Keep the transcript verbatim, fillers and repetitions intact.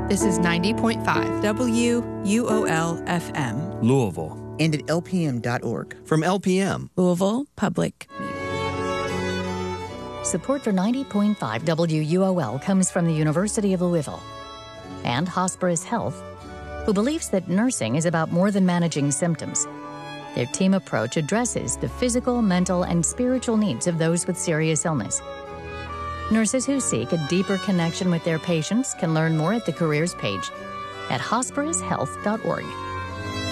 This is ninety point five W U O L F M. Louisville. And at L P M dot org. From L P M. Louisville Public. Support for ninety point five W U O L comes from the University of Louisville and Hosperis Health, who believes that nursing is about more than managing symptoms. Their team approach addresses the physical, mental, and spiritual needs of those with serious illness. Nurses who seek a deeper connection with their patients can learn more at the careers page at hosperis health dot org.